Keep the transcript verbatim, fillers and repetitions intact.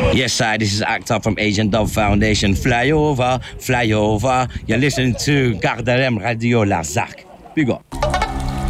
Yes, sir, this is Actor from Asian Dub Foundation. Fly over, fly over. You're listening to Gardarem Radio Larzac. Big up.